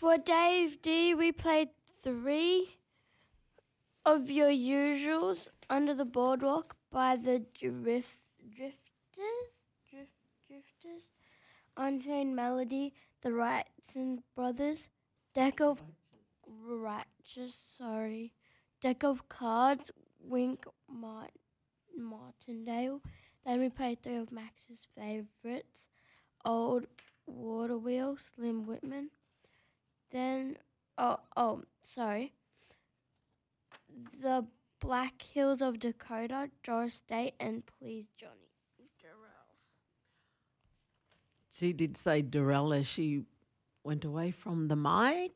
For Dave D, we played 3 of your usuals, Under the Boardwalk by the Drifters, Unchained Melody, the Wrightson Brothers, Deck of Cards, Wink Martindale. Then we played 3 of Max's favourites, Old Water Wheel, Slim Whitman. Then, The Black Hills of Dakota, Doris Day, and Please Johnny, Darrell. She did say Darrell as she went away from the mic.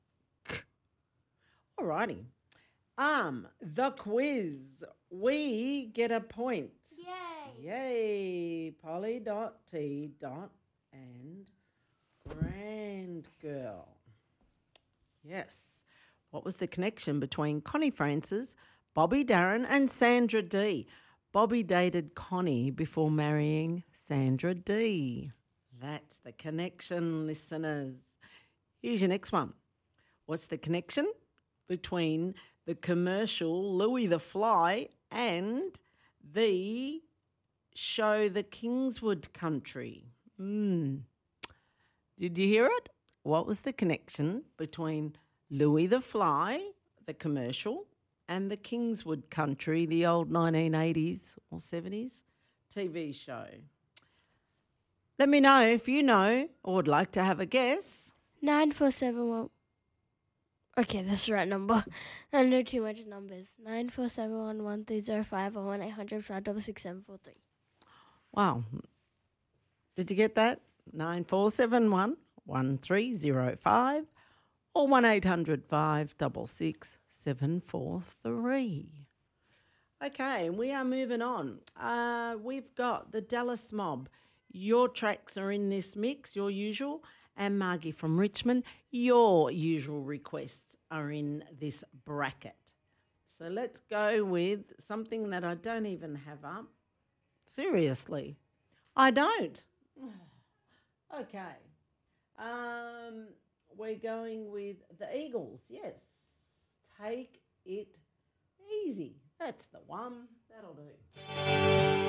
Alrighty. The quiz. We get a point. Yay! Yay. Polly T and Grand Girl. Yes. What was the connection between Connie Francis, Bobby Darin and Sandra D? Bobby dated Connie before marrying Sandra D. That's the connection, listeners. Here's your next one. What's the connection between the commercial Louis the Fly and the show The Kingswood Country? Did you hear it? What was the connection between Louis the Fly, the commercial, and the Kingswood Country, the old 1980s or 70s TV show? Let me know if you know or would like to have a guess. 9471. Okay, that's the right number. I know too much numbers. 94711305 or 1-800-566-743. Wow. Did you get that? 9471 1305 or 1-800-566-743. Okay, we are moving on. We've got the Dallas Mob. Your tracks are in this mix, your usual, and Margie from Richmond, your usual requests are in this bracket. So let's go with something that I don't even have up. Seriously, I don't. Okay. We're going with the Eagles, yes. Take It Easy. That's the one. That'll do.